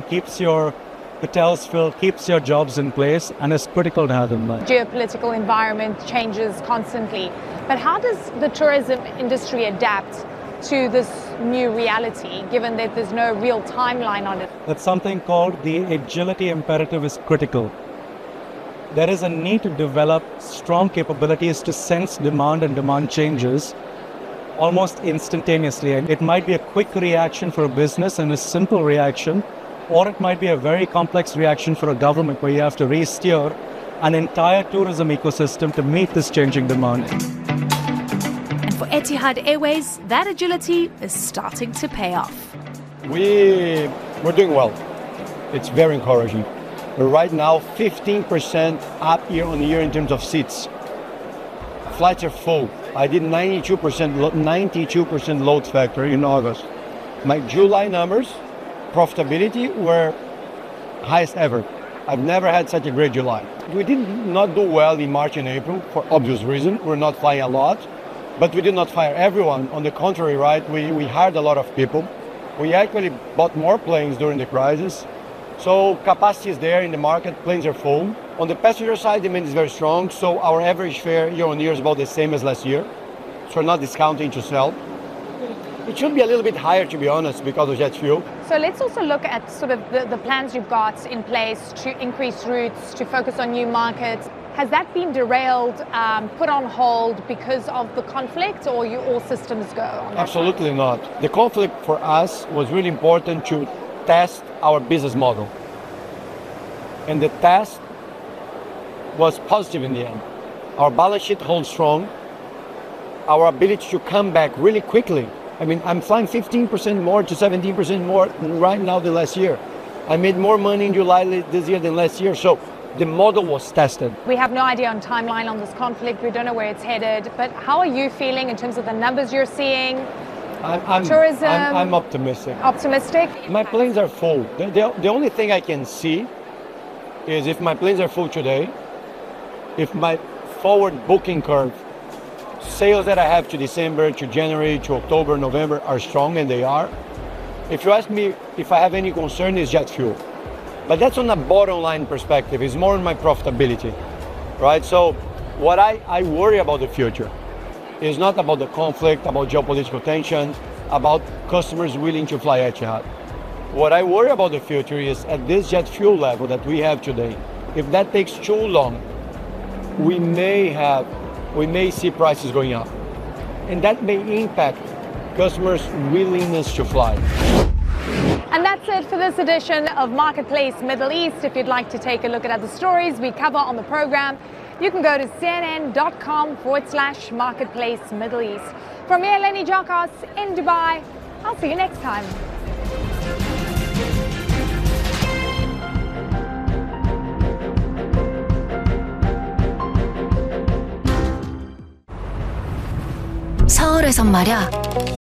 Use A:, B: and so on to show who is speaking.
A: keeps your hotels filled, keeps your jobs in place, and it's critical to have them there.
B: Geopolitical environment changes constantly, but how does the tourism industry adapt to this new reality, given that there's no real timeline on it?
A: That's something called the agility imperative is critical. There is a need to develop strong capabilities to sense demand and demand changes almost instantaneously. And it might be a quick reaction for a business and a simple reaction, or it might be a very complex reaction for a government where you have to re-steer an entire tourism ecosystem to meet this changing demand.
C: And for Etihad Airways, that agility is starting to pay off.
D: We're doing well. It's very encouraging. We're right now 15% up year on year in terms of seats. Flights are full. I did 92% load factor in August. My July numbers, profitability, were highest ever. I've never had such a great July. We did not do well in March and April for obvious reason. We're not flying a lot, but we did not fire everyone. On the contrary, right? We hired a lot of people. We actually bought more planes during the crisis. So capacity is there in the market, planes are full. On the passenger side, demand is very strong, so our average fare year on year is about the same as last year. So we're not discounting to sell. It should be a little bit higher, to be honest, because of jet fuel.
B: So let's also look at sort of the plans you've got in place to increase routes, to focus on new markets. Has that been derailed, put on hold because of the conflict, or you all systems go on that?
D: Absolutely not. The conflict for us was really important to test our business model. And the test was positive in the end. Our balance sheet holds strong. Our ability to come back really quickly. I mean, I'm flying 15% more to 17% more right now than last year. I made more money in July this year than last year. So the model was tested.
B: We have no idea on timeline on this conflict. We don't know where it's headed. But how are you feeling in terms of the numbers you're seeing? Tourism?
D: I'm optimistic.
B: Optimistic?
D: My planes are full. The only thing I can see is if my planes are full today, if my forward booking curve, sales that I have to December, to January, to October, November are strong, and they are. If you ask me if I have any concern, it's jet fuel. But that's on a bottom line perspective. It's more on my profitability, right? So what I worry about the future is not about the conflict, about geopolitical tension, about customers willing to fly Etihad. What I worry about the future is at this jet fuel level that we have today, if that takes too long, we may see prices going up. And that may impact customers' willingness to fly.
B: And that's it for this edition of Marketplace Middle East. If you'd like to take a look at other stories we cover on the program, you can go to cnn.com/Marketplace Middle East. From me, Eleni Giokos in Dubai, I'll see you next time.
E: 서울에선 말야